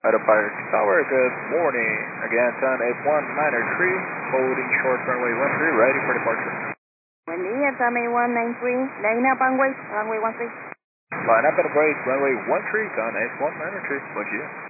Autopilot Tower, good morning. Again, Sun 8193, holding short runway 13, ready for departure. Buen día, Tame 193, line up and wait, runway 13. Line up and wait, runway 13, Sun 8193, bom dia.